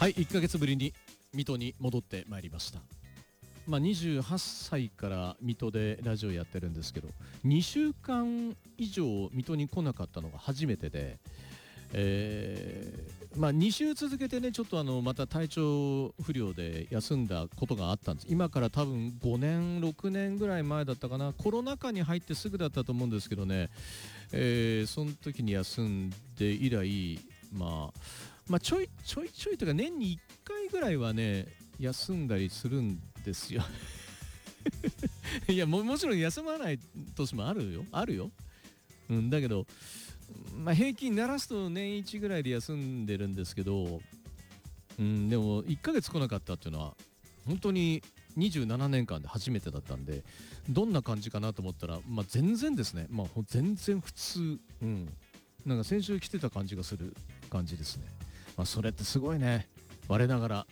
はい、1ヶ月ぶりに水戸に戻ってまいりました。28歳から水戸でラジオやってるんですけど、2週間以上水戸に来なかったのが初めてで、2週続けてね、ちょっとまた体調不良で休んだことがあったんです。今から多分5年6年ぐらい前だったかな。コロナ禍に入ってすぐだったと思うんですけどね、その時に休んで以来、ちょいというか年に1回ぐらいはね休んだりするんですよ。いや、もちろん休まない年もあるよ、だけど、平均鳴らすと年1ぐらいで休んでるんですけど、でも1ヶ月来なかったっていうのは本当に27年間で初めてだったんで、どんな感じかなと思ったら、全然ですね、全然普通、なんか先週来てた感じがする感じですね。それってすごいね、我ながら。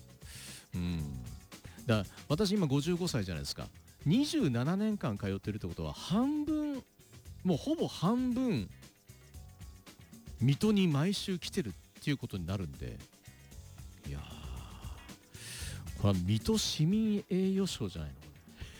だから私今55歳じゃないですか。27年間通ってるってことは半分、もうほぼ半分水戸に毎週来てるっていうことになるんで、いやー、これは水戸市民栄誉賞じゃないの。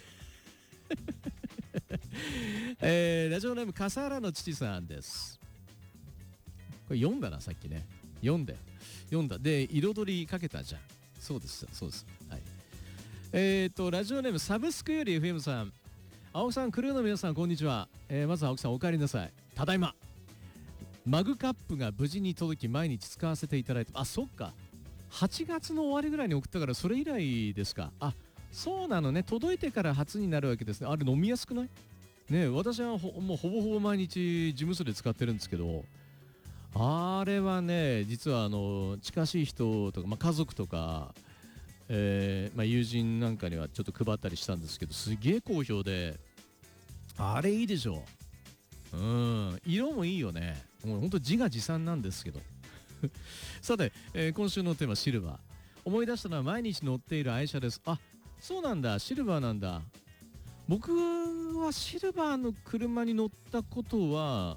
ラジオネーム笠原の父さんです。これ読んだな、さっきね。読んだで彩りかけたじゃん。そうです、はい。ラジオネームサブスクより FM さん、青木さん、クルーの皆さん、こんにちは。まず青木さん、お帰りなさい。ただいま。マグカップが無事に届き毎日使わせていただいて、そっか、8月の終わりぐらいに送ったからそれ以来ですか。そうなのね。届いてから初になるわけですね。あれ飲みやすくないね。私はもうほぼほぼ毎日事務所で使ってるんですけど、あれはね、実は近しい人とか、家族とか、友人なんかにはちょっと配ったりしたんですけど、すげえ好評で、あれいいでしょ。色もいいよね。もうほんと自画自賛なんですけど。さて、今週のテーマシルバー。思い出したのは毎日乗っている愛車です。そうなんだ、シルバーなんだ。僕はシルバーの車に乗ったことは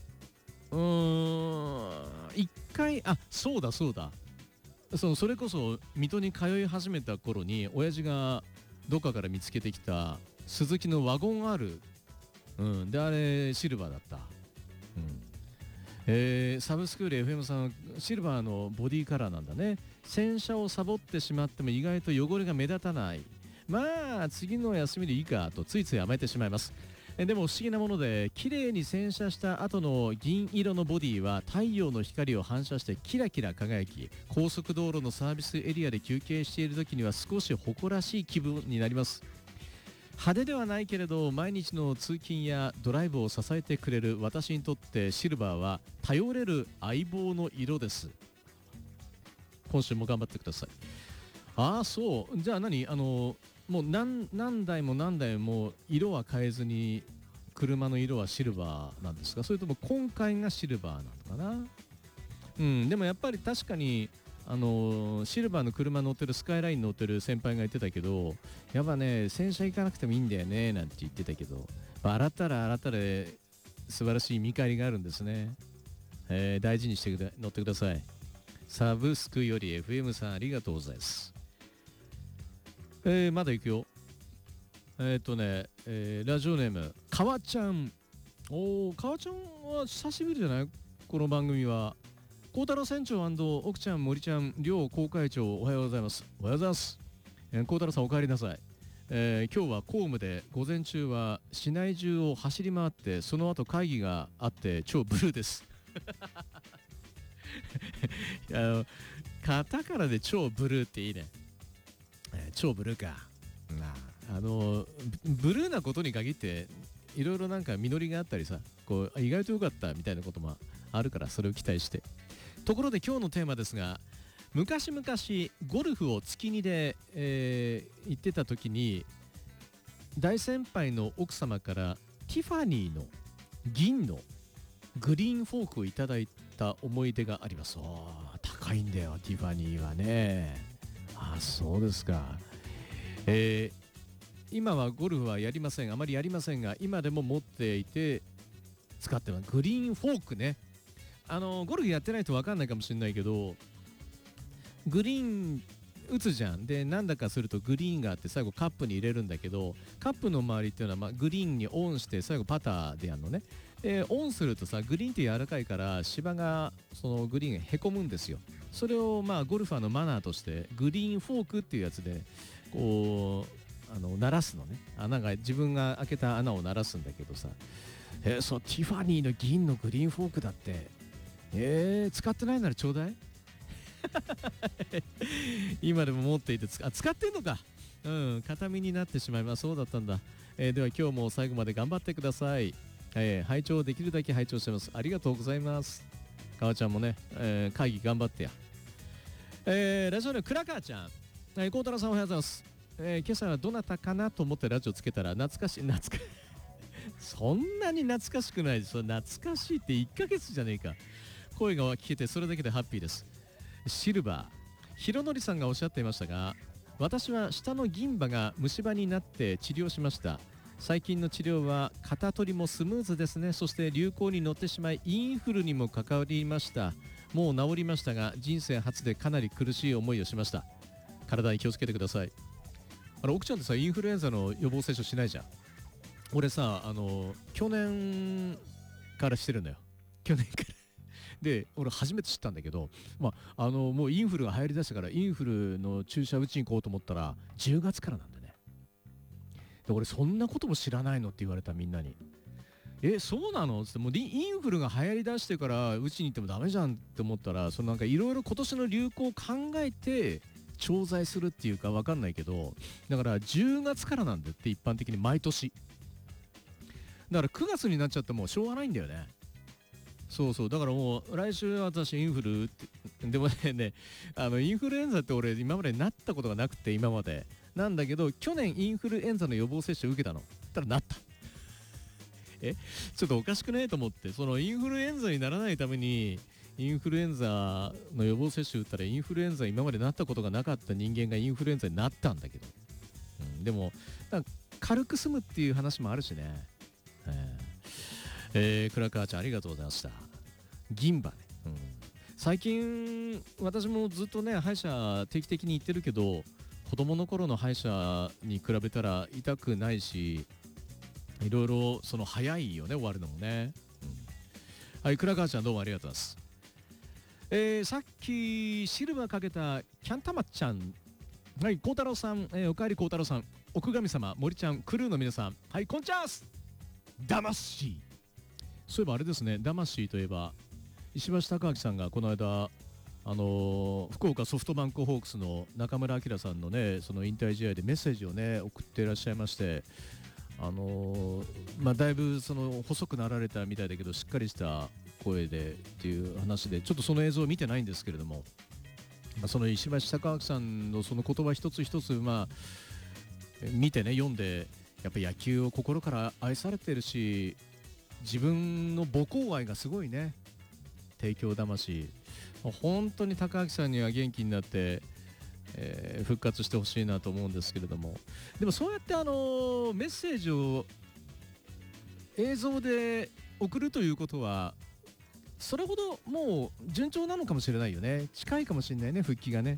一回、そうだ、それこそ水戸に通い始めた頃に親父がどっかから見つけてきたスズキのワゴン R、であれシルバーだった。サブスクール FM さん、シルバーのボディカラーなんだね。洗車をサボってしまっても意外と汚れが目立たない。次の休みでいいかとついつい甘えてしまいます。でも不思議なもので、綺麗に洗車した後の銀色のボディは太陽の光を反射してキラキラ輝き、高速道路のサービスエリアで休憩している時には少し誇らしい気分になります。派手ではないけれど毎日の通勤やドライブを支えてくれる私にとってシルバーは頼れる相棒の色です。今週も頑張ってください。そう。じゃあもう何台も色は変えずに車の色はシルバーなんですか。それとも今回がシルバーなのかな。でもやっぱり確かにシルバーの車乗ってる、スカイライン乗ってる先輩が言ってたけど、やっぱね洗車行かなくてもいいんだよねなんて言ってたけど、洗ったらで素晴らしい見返りがあるんですね。大事にして乗ってください。サブスクより FM さん、ありがとうございます。まだ行くよ。ラジオネームかわちゃん。かわちゃんは久しぶりじゃない？この番組は。孝太郎船長&奥ちゃん、森ちゃん、両航海長、おはようございます。おはようございます。孝太郎さん、お帰りなさい。今日は公務で午前中は市内中を走り回って、その後会議があって超ブルーです。カタカナで超ブルーっていいね。超ブルーか。ブルーなことに限っていろいろなんか実りがあったりさ、こう意外と良かったみたいなこともあるから、それを期待して。ところで今日のテーマですが、昔々ゴルフを月2で、行ってた時に大先輩の奥様からティファニーの銀のグリーンフォークをいただいた思い出があります。高いんだよティファニーはね。そうですか。今はゴルフはあまりやりませんが、今でも持っていて使ってます。グリーンフォークね。ゴルフやってないと分かんないかもしれないけど、 グリーン打つじゃん。でなんだかするとグリーンがあって最後カップに入れるんだけど、カップの周りっていうのは、グリーンにオンして最後パターでやるのね。でオンするとさ、グリーンって柔らかいから芝がそのグリーンがへこむんですよ。それをゴルファーのマナーとしてグリーンフォークっていうやつでこう鳴らすのね。自分が開けた穴を鳴らすんだけどさ、そうティファニーの銀のグリーンフォークだって、使ってないならちょうだい。今でも持っていて使ってんのか。形見になってしまいます。そうだったんだ。では今日も最後まで頑張ってください。拝聴できるだけ拝聴してます。ありがとうございます。かわちゃんもね、会議頑張ってや。ラジオのクラカーちゃん、孝太郎さんおはようございます。今朝はどなたかなと思ってラジオつけたら懐かしいそんなに懐かしくないです。懐かしいって1ヶ月じゃねえか。声が聞けてそれだけでハッピーです。シルバーひろのりさんがおっしゃっていましたが、私は下の銀歯が虫歯になって治療しました。最近の治療は肩取りもスムーズですね。そして流行に乗ってしまいインフルにも関わりました。もう治りましたが人生初でかなり苦しい思いをしました。体に気をつけてください。奥ちゃんってさ、インフルエンザの予防接種しないじゃん。俺さ、去年からしてるんだよ。去年からで俺初めて知ったんだけど、もうインフルが流行りだしたからインフルの注射打ちに行こうと思ったら10月からなんだね。で俺そんなことも知らないのって言われた。みんなにそうなのって、もうインフルが流行りだしてから打ちに行ってもダメじゃんって思ったら、そのなんかいろいろ今年の流行を考えて調剤するっていうか分かんないけど、だから10月からなんだって一般的に毎年。だから9月になっちゃってもしょうがないんだよね。そうそう、だからもう来週私インフルってでもねインフルエンザって俺今までなったことがなくて、今までなんだけど去年インフルエンザの予防接種受けたの。たらなった。ちょっとおかしくねと思って、そのインフルエンザにならないためにインフルエンザの予防接種打ったら、インフルエンザ今までなったことがなかった人間がインフルエンザになったんだけど、でも軽く済むっていう話もあるしね。クラカーちゃんありがとうございました。銀歯ね、最近私もずっとね歯医者定期的に行ってるけど、子供の頃の歯医者に比べたら痛くないし、いろいろその早いよね、終わるのもね。はい、クラカーちゃんどうもありがとうございます。さっきシルバーかけたキャンタマッちゃん、はい、孝太郎さん、おかえり孝太郎さん、奥神様、森ちゃん、クルーの皆さん、はい、こんちゃーす。魂。そういえばあれですね、魂といえば石橋貴明さんがこの間福岡ソフトバンクホークスの中村晃さんのね、その引退試合でメッセージをね送っていらっしゃいまして、だいぶその細くなられたみたいだけどしっかりした声でっていう話で、ちょっとその映像を見てないんですけれども、その石橋貴明さんのその言葉一つ一つ見てね、読んで、やっぱ野球を心から愛されてるし、自分の母校愛がすごいね。帝京魂、本当に高明さんには元気になって、復活してほしいなと思うんですけれども、でもそうやってメッセージを映像で送るということはそれほどもう順調なのかもしれないよね。近いかもしれないね、復帰がね。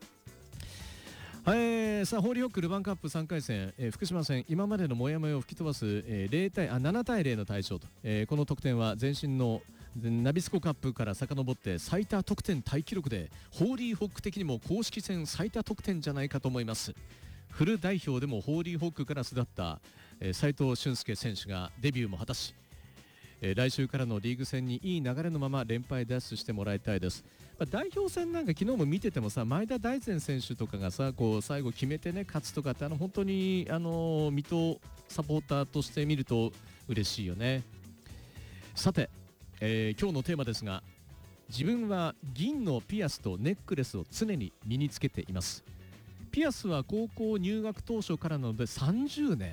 さあホーリーホックルヴァンカップ3回戦、福島戦、今までのモヤモヤを吹き飛ばす、7対0の大勝と、この得点は前身のナビスコカップから遡って最多得点タイ記録で、ホーリーホック的にも公式戦最多得点じゃないかと思います。フル代表でもホーリーホックから巣立った斉藤俊介選手がデビューも果たし、来週からのリーグ戦にいい流れのまま連敗脱出してもらいたいです。代表戦なんか昨日も見ててもさ、前田大然選手とかがさ、こう最後決めてね勝つとかって、本当に水戸サポーターとして見ると嬉しいよね。さて、今日のテーマですが、自分は銀のピアスとネックレスを常に身につけています。ピアスは高校入学当初からなので30年。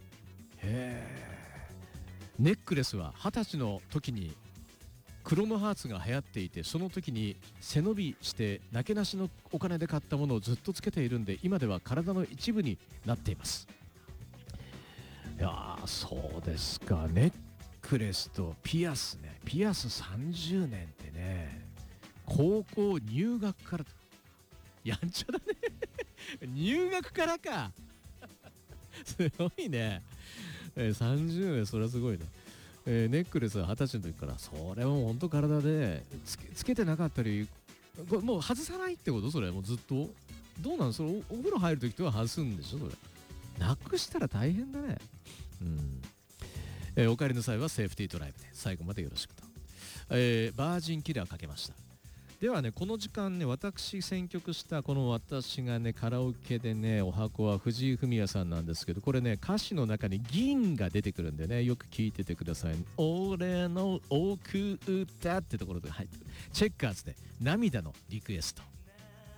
ネックレスは20歳の時にクロムハーツが流行っていて、その時に背伸びしてなけなしのお金で買ったものをずっとつけているんで、今では体の一部になっています。いやー、そうですか。ネックレスとピアスね。ピアス30年ってね、高校入学からやんちゃだね入学からかすごいね、30年、それはすごいね。ネックレスは20歳の時から、それはもう本当体でつけてなかったり、これもう外さないってこと？それもうずっとどうなん？それお風呂入る時とは外すんでしょ？それなくしたら大変だね。うん。お帰りの際はセーフティードライブで最後までよろしくと、バージンキラーかけました。ではね、この時間ね、私選曲したこの私がね、カラオケでね、お箱は藤井フミヤさんなんですけど、これね、歌詞の中に銀が出てくるんでね、よく聞いててください。俺の奥歌ってところで入ってくる。チェッカーズで涙のリクエスト。